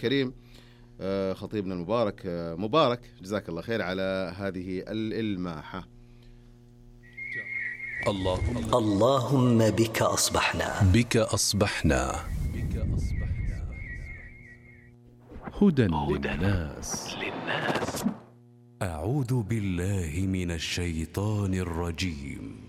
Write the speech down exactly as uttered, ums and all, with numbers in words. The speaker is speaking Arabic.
الكريم خطيبنا المبارك مبارك، جزاك الله خير على هذه الإلماحة. اللهم اللهم بك أصبحنا بك أصبحنا هدى للناس. أعوذ بالله من الشيطان الرجيم.